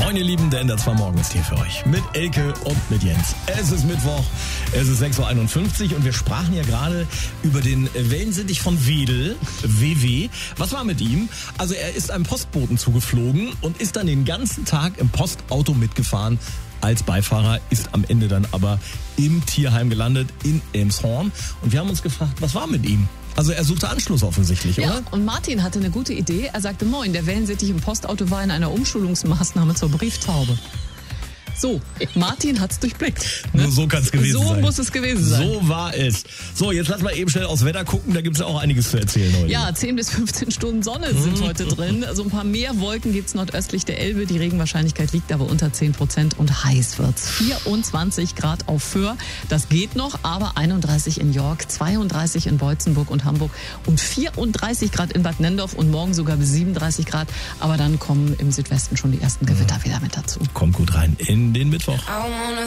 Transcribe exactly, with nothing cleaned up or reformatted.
Moin ihr Lieben, der Ender zwei Morgen ist hier für euch. Mit Elke und mit Jens. Es ist Mittwoch, es ist sechs Uhr einundfünfzig und wir sprachen ja gerade über den Wellensittich von Wedel, W W. Was war mit ihm? Also er ist einem Postboten zugeflogen und ist dann den ganzen Tag im Postauto mitgefahren als Beifahrer, ist am Ende dann aber im Tierheim gelandet in Elmshorn. Und wir haben uns gefragt, was war mit ihm? Also er suchte Anschluss offensichtlich, ja, oder? Und Martin hatte eine gute Idee. Er sagte, moin, der Wellensittich im Postauto war in einer Umschulungsmaßnahme zur Brieftaube. So, Martin hat's durchblickt. Ne? Nur so kann es gewesen so sein. So muss es gewesen sein. So war es. So, jetzt lassen wir eben schnell aufs Wetter gucken. Da gibt es ja auch einiges zu erzählen heute. Ja, zehn bis fünfzehn Stunden Sonne sind heute drin. Also ein paar mehr Wolken gibt's nordöstlich der Elbe. Die Regenwahrscheinlichkeit liegt aber unter zehn Prozent und heiß wird's. vierundzwanzig Grad auf Föhr. Das geht noch, aber einunddreißig in York, zweiunddreißig in Beutzenburg und Hamburg und vierunddreißig Grad in Bad Nendorf und morgen sogar bis siebenunddreißig Grad. Aber dann kommen im Südwesten schon die ersten Gewitter wieder mit dazu. Kommt gut rein in den Mittwoch. I wanna